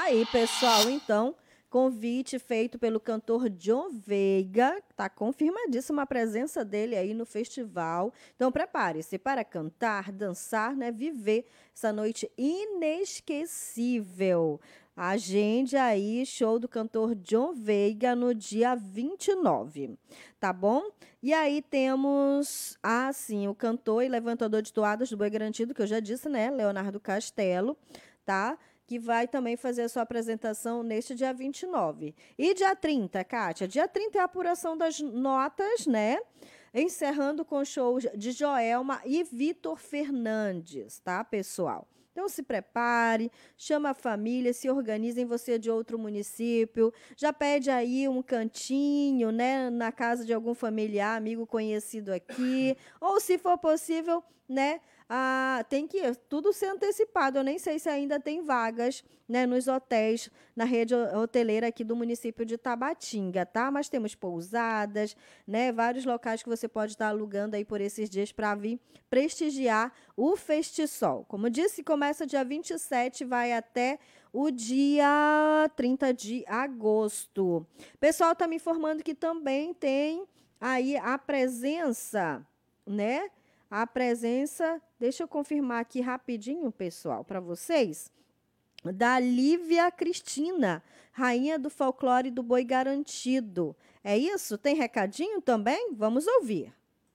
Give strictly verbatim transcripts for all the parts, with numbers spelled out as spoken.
aí, pessoal, então, convite feito pelo cantor John Veiga, tá confirmadíssima a presença dele aí no festival. Então, prepare-se para cantar, dançar, né, viver essa noite inesquecível. Agende aí, show do cantor John Veiga no dia vinte e nove, tá bom? E aí temos, ah, sim, o cantor e levantador de toadas do Boi Garantido, que eu já disse, né, Leonardo Castelo, tá? Que vai também fazer a sua apresentação neste dia vinte e nove. E dia trinta, Kátia? Dia trinta é a apuração das notas, né? Encerrando com shows de Joelma e Vitor Fernandes, tá, pessoal? Então se prepare, chama a família, se organizem, você é de outro município, já pede aí um cantinho, né, na casa de algum familiar, amigo conhecido aqui, ou se for possível, né, ah, tem que tudo ser antecipado. Eu nem sei se ainda tem vagas, né, nos hotéis, na rede hoteleira aqui do município de Tabatinga, tá? Mas temos pousadas, né, vários locais que você pode estar alugando aí por esses dias para vir prestigiar o Festisol. Como disse, começa dia vinte e sete, vai até o dia trinta de agosto. O pessoal está me informando que também tem aí a presença, né? A presença, deixa eu confirmar aqui rapidinho, pessoal, para vocês, da Lívia Cristina, rainha do folclore do Boi Garantido. É isso? Tem recadinho também? Vamos ouvir.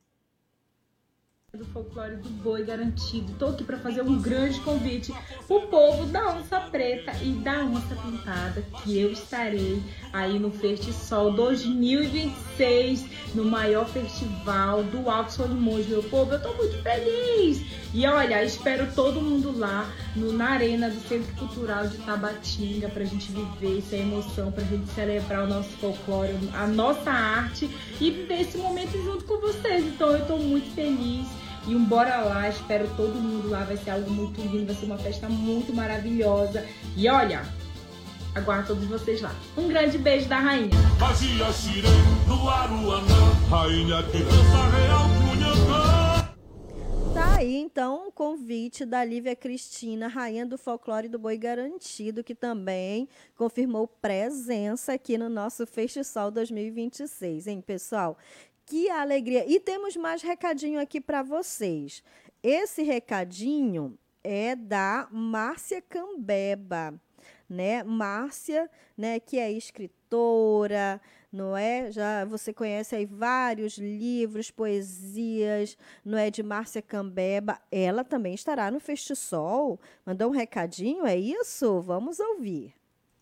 Do folclore do Boi Garantido. Estou aqui para fazer um grande convite o povo da Onça Preta e da Onça Pintada, que eu estarei aí no Festisol dois mil e vinte e seis, no maior festival do Alto Solimões, meu povo. Eu estou muito feliz. E olha, espero todo mundo lá no, na arena do Centro Cultural de Tabatinga para a gente viver essa emoção, para a gente celebrar o nosso folclore, a nossa arte e viver esse momento junto com vocês. Então eu estou muito feliz. E um bora lá, espero todo mundo lá, vai ser algo muito lindo, vai ser uma festa muito maravilhosa. E olha, aguardo todos vocês lá. Um grande beijo da rainha. Tá aí, então, um convite da Lívia Cristina, rainha do folclore do Boi Garantido, que também confirmou presença aqui no nosso Festisol dois mil e vinte e seis, hein, pessoal? Que alegria! E temos mais recadinho aqui para vocês. Esse recadinho é da Márcia Cambeba, né? Márcia, né, que é escritora, não é? Já você conhece aí vários livros, poesias, não é, de Márcia Cambeba. Ela também estará no Festisol. Mandou um recadinho, é isso? Vamos ouvir.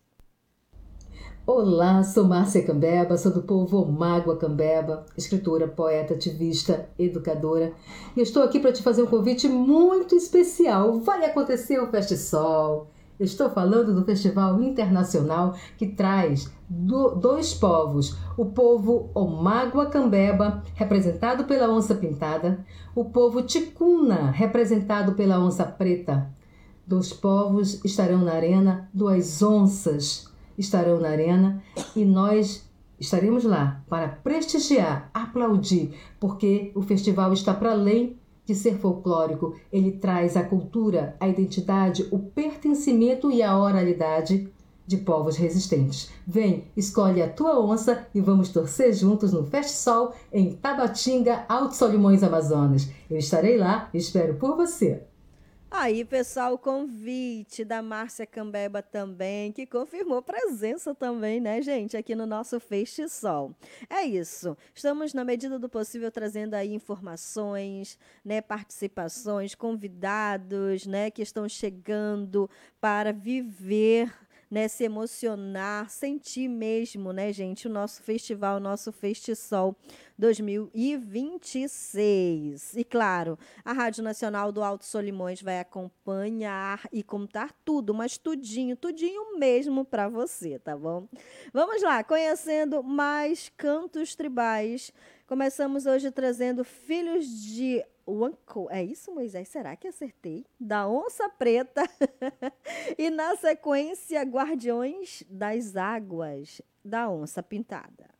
Olá, sou Márcia Cambeba, sou do povo Omágua Cambeba, escritora, poeta, ativista, educadora. E estou aqui para te fazer um convite muito especial. Vai acontecer o Festisol. Eu estou falando do Festival Internacional que traz do, dois povos. O povo Omágua Cambeba, representado pela Onça Pintada. O povo Ticuna, representado pela Onça Preta. Dois povos estarão na arena, duas onças estarão na arena e nós estaremos lá para prestigiar, aplaudir, porque o festival está para além de ser folclórico. Ele traz a cultura, a identidade, o pertencimento e a oralidade de povos resistentes. Vem, escolhe a tua onça e vamos torcer juntos no Festisol em Tabatinga, Alto Solimões, Amazonas. Eu estarei lá e espero por você. Aí, pessoal, o convite da Márcia Cambeba também, que confirmou presença também, né, gente, aqui no nosso Festisol. É isso. Estamos, na medida do possível, trazendo aí informações, né, participações, convidados, né, que estão chegando para viver, né, se emocionar, sentir mesmo, né, gente, o nosso festival, o nosso Festisol dois mil e vinte e seis. E claro, a Rádio Nacional do Alto Solimões vai acompanhar e contar tudo, mas tudinho, tudinho mesmo para você, tá bom? Vamos lá, conhecendo mais cantos tribais. Começamos hoje trazendo Filhos de Wanko. É isso, Moisés? Será que acertei? Da Onça Preta. E na sequência, Guardiões das Águas, da Onça Pintada.